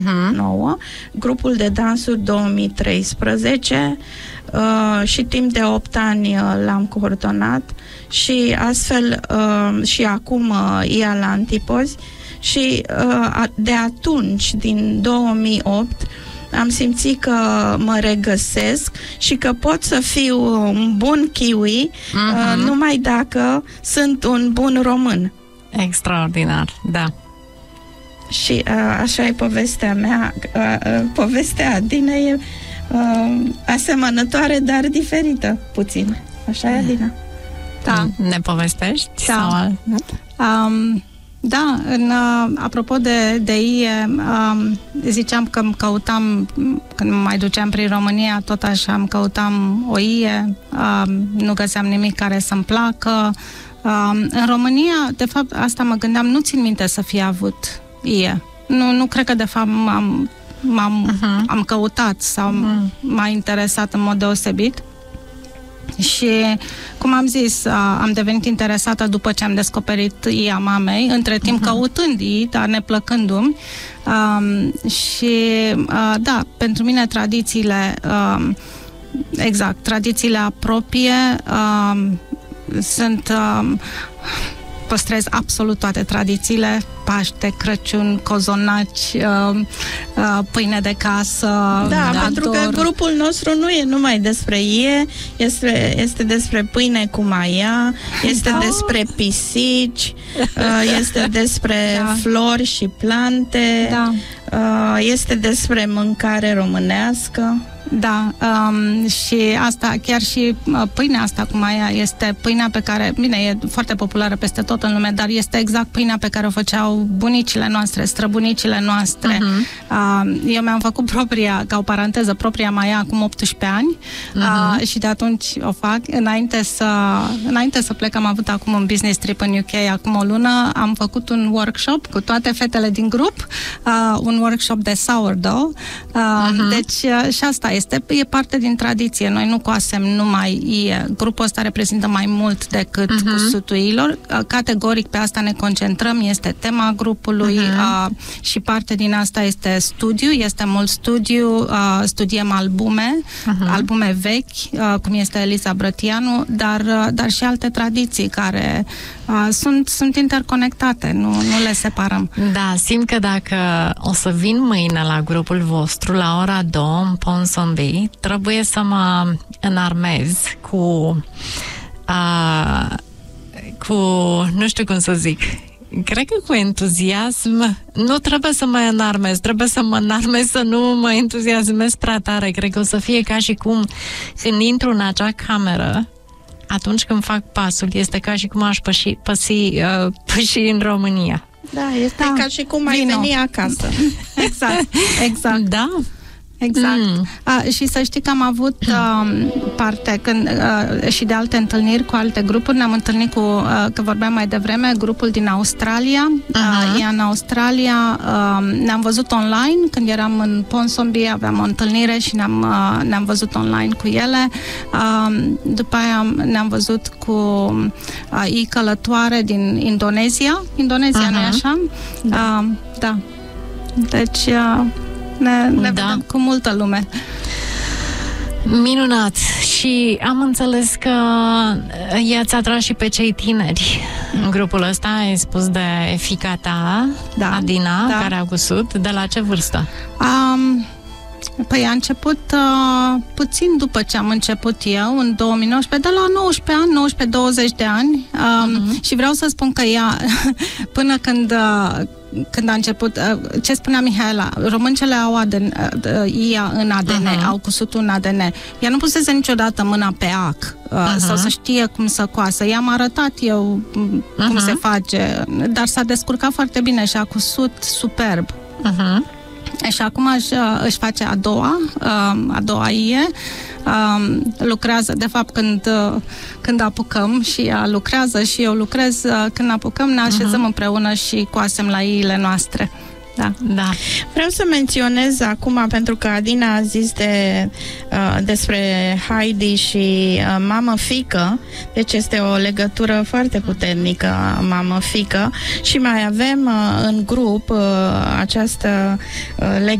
9, grupul de dansuri 2013 și timp de 8 ani l-am coordonat și astfel și acum ea la Antipozi și de atunci, din 2008, am simțit că mă regăsesc și că pot să fiu un bun kiwi numai dacă sunt un bun român. Extraordinar, da. Și așa e povestea mea. Povestea Adinei e asemănătoare, dar diferită puțin. Așa e, Adina? Da. Ne povestești? Da. Da, apropo de IE, ziceam că căutam, când mă mai duceam prin România, tot așa îmi căutam o IE, nu găseam nimic care să-mi placă. În România, de fapt, asta mă gândeam, nu țin minte să fie avut IE. Nu cred că, de fapt, am căutat sau m-a interesat în mod deosebit. Și, cum am zis, am devenit interesată după ce am descoperit IA mamei, între timp căutând-i, dar neplăcându-mi. Și, da, pentru mine tradițiile, exact, tradițiile apropie sunt... păstrez absolut toate tradițiile, Paște, Crăciun, cozonaci, pâine de casă. Da, pentru că grupul nostru nu e numai despre ie, este despre pâine cu maia, este despre pisici, este despre flori și plante, este despre mâncare românească. Da, și asta, chiar și pâinea asta cu maia este pâinea pe care, bine, e foarte populară peste tot în lume, dar este exact pâinea pe care o făceau bunicile noastre, străbunicile noastre. Eu mi-am făcut propria, ca o paranteză, propria maia acum 18 ani și de atunci o fac. Înainte să plec, am avut acum un business trip în UK, acum o lună, am făcut un workshop cu toate fetele din grup, un workshop de sourdough. Deci și asta e parte din tradiție. Noi nu coasem numai ie. Grupul ăsta reprezintă mai mult decât cusutuilor. Categoric pe asta ne concentrăm, este tema grupului și parte din asta este studiu, este mult studiu, studiem albume vechi, cum este Eliza Brătianu, dar și alte tradiții care sunt interconectate, nu le separăm. Da, simt că dacă o să vin mâine la grupul vostru la ora 2 în Ponsonby, trebuie să mă înarmez cu nu știu cum să zic, cred că cu entuziasm. Nu trebuie să mă înarmez, trebuie să mă înarmez să nu mă entuziasmez prea tare. Cred că o să fie ca și cum când intru în acea cameră, atunci când fac pasul, este ca și cum aș păși în România. Da, este ca și cum ai veni acasă. Exact. Da? Exact. Și să știi că am avut parte și de alte întâlniri cu alte grupuri. Ne-am întâlnit că vorbeam mai devreme, grupul din Australia. E în Australia. Ne-am văzut online când eram în Ponsonby, aveam o întâlnire și ne-am văzut online cu ele. După aia ne-am văzut cu călătoare din Indonezia. Indonezia, nu-i așa? Da. Deci... Ne vedem cu multă lume. Minunat! Și am înțeles că i-ați atras și pe cei tineri în grupul ăsta. Ai spus de fiica ta, Adina, care a cusut. De la ce vârstă? Păi a început puțin după ce am început eu, în 2019, de la 19 ani, 19-20 de ani. Și vreau să spun că ea, până când a început, ce spunea Mihaela, româncele au IA în ADN, au cusut un ADN. Ea nu pusese niciodată mâna pe ac sau să știe cum să coasă. I-am arătat eu cum se face, dar s-a descurcat foarte bine și a cusut superb. Și acum își face a doua ie. Lucrează, de fapt, când apucăm și ea lucrează și eu lucrez, când apucăm ne așezăm împreună și coasem la iile noastre. Da. Da. Vreau să menționez acum, pentru că Adina a zis despre Heidi și mamă-fică, deci este o legătură foarte puternică, mamă-fică, și mai avem în grup această legătură